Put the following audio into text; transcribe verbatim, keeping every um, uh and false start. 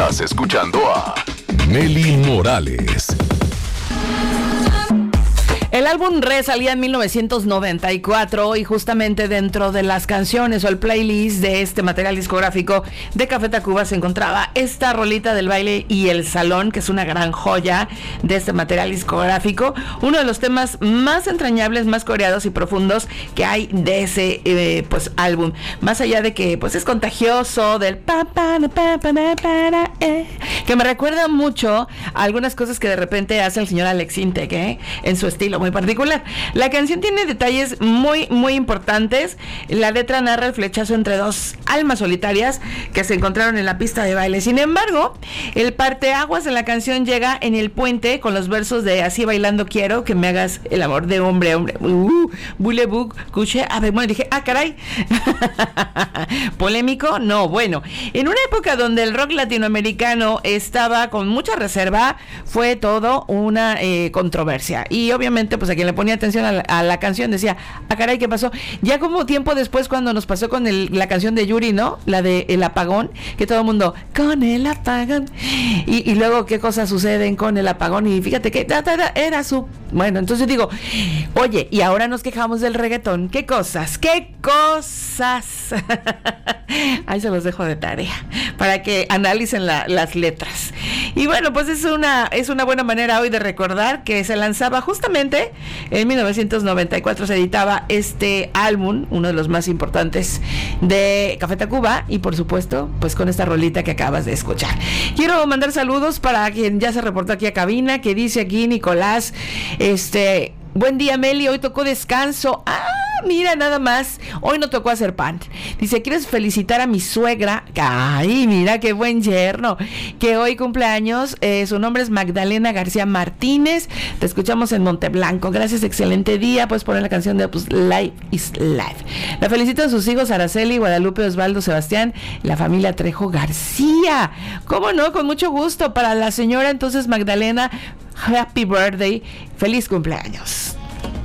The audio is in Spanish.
Estás escuchando a Nelly Morales. El álbum Re salía en mil novecientos noventa y cuatro y justamente dentro de las canciones o el playlist de este material discográfico de Café Tacuba se encontraba esta rolita del baile y el salón, que es una gran joya de este material discográfico, uno de los temas más entrañables, más coreados y profundos que hay de ese eh, pues álbum, más allá de que pues es contagioso, del pa, pa, pa, pa, pa, pa, eh, que me recuerda mucho a algunas cosas que de repente hace el señor Alex Intec, ¿eh? En su estilo muy particular. La canción tiene detalles muy, muy importantes. La letra narra el flechazo entre dos almas solitarias que se encontraron en la pista de baile. Sin embargo, el parteaguas de la canción llega en el puente con los versos de Así bailando quiero que me hagas el amor de hombre a hombre. Uh, Bulebuk, Cuche. A ver, bueno, dije, ah, caray. ¿Polémico? No, bueno. En una época donde el rock latinoamericano estaba con mucha reserva, fue todo una eh, controversia. Y obviamente pues a quien le ponía atención a la, a la canción decía, ah caray, ¿qué pasó? Ya como tiempo después cuando nos pasó con el, la canción de Yuri, ¿no? La de El Apagón, que todo el mundo, con el apagón, y, y luego qué cosas suceden con el apagón, y fíjate que era, era su, bueno, entonces digo, oye, y ahora nos quejamos del reggaetón, ¿qué cosas? ¿Qué cosas? Ahí se los dejo de tarea, para que analicen la, las letras. Y bueno, pues es una, es una buena manera hoy de recordar que se lanzaba justamente en mil novecientos noventa y cuatro, se editaba este álbum, uno de los más importantes de Café Tacuba, y por supuesto, pues con esta rolita que acabas de escuchar. Quiero mandar saludos para quien ya se reportó aquí a cabina, que dice aquí Nicolás, este, buen día Meli, hoy tocó descanso. Ah, mira nada más, hoy no tocó hacer pan. Dice, ¿quieres felicitar a mi suegra? Ay, mira qué buen yerno, que hoy cumpleaños, eh, su nombre es Magdalena García Martínez, te escuchamos en Monteblanco, gracias, excelente día, puedes poner la canción de pues, Life is Life. La felicitan sus hijos Araceli, Guadalupe, Osvaldo, Sebastián, la familia Trejo García. ¿Cómo no? Con mucho gusto para la señora entonces Magdalena, happy birthday, feliz cumpleaños.